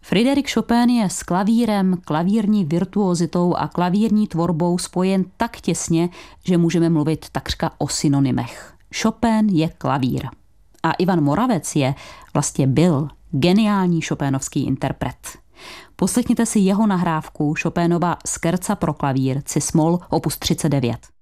Frédéric Chopin je s klavírem, klavírní virtuozitou a klavírní tvorbou spojen tak těsně, že můžeme mluvit takřka o synonymech. Chopin je klavír. A Ivan Moravec byl geniální Chopinovský interpret. Poslechněte si jeho nahrávku Chopinova Scherza pro klavír, cis-moll, opus 39.